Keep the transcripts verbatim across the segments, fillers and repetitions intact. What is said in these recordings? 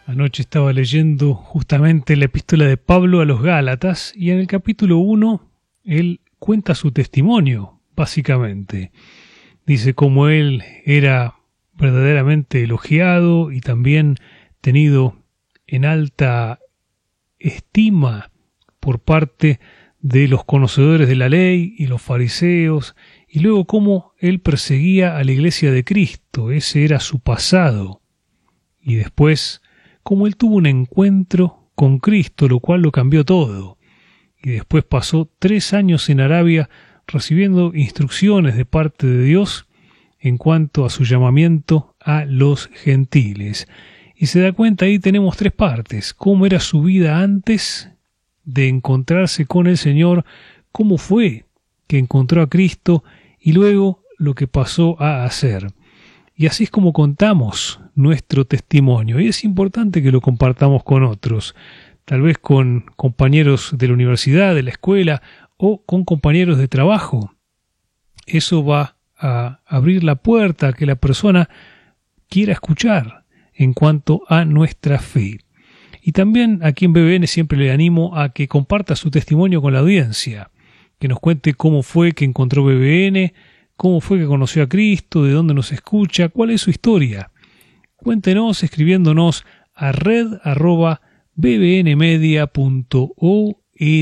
Anoche estaba leyendo justamente la epístola de Pablo a los Gálatas y en el capítulo uno él cuenta su testimonio, básicamente. Dice cómo él era verdaderamente elogiado y también tenido en alta estima por parte de los conocedores de la ley y los fariseos, y luego cómo él perseguía a la iglesia de Cristo. Ese era su pasado. Y después cómo él tuvo un encuentro con Cristo, lo cual lo cambió todo. Y después pasó tres años en Arabia recibiendo instrucciones de parte de Dios en cuanto a su llamamiento a los gentiles. Y se da cuenta, ahí tenemos tres partes: cómo era su vida antes de encontrarse con el Señor, cómo fue que encontró a Cristo y luego lo que pasó a hacer. Y así es como contamos nuestro testimonio, y es importante que lo compartamos con otros, tal vez con compañeros de la universidad, de la escuela, o con compañeros de trabajo. Eso va a abrir la puerta a que la persona quiera escuchar en cuanto a nuestra fe. Y también aquí en B B N siempre le animo a que comparta su testimonio con la audiencia, que nos cuente cómo fue que encontró B B N, cómo fue que conoció a Cristo, de dónde nos escucha, cuál es su historia. Cuéntenos escribiéndonos a red arroba b b n media punto org.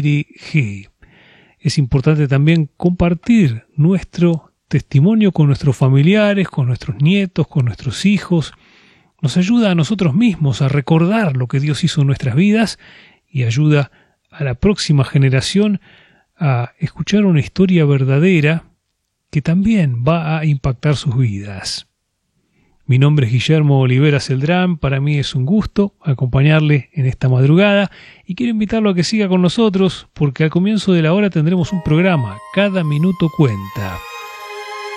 Es importante también compartir nuestro testimonio con nuestros familiares, con nuestros nietos, con nuestros hijos. Nos ayuda a nosotros mismos a recordar lo que Dios hizo en nuestras vidas y ayuda a la próxima generación a escuchar una historia verdadera que también va a impactar sus vidas. Mi nombre es Guillermo Olivera Celdrán, para mí es un gusto acompañarle en esta madrugada y quiero invitarlo a que siga con nosotros porque al comienzo de la hora tendremos un programa, Cada Minuto Cuenta.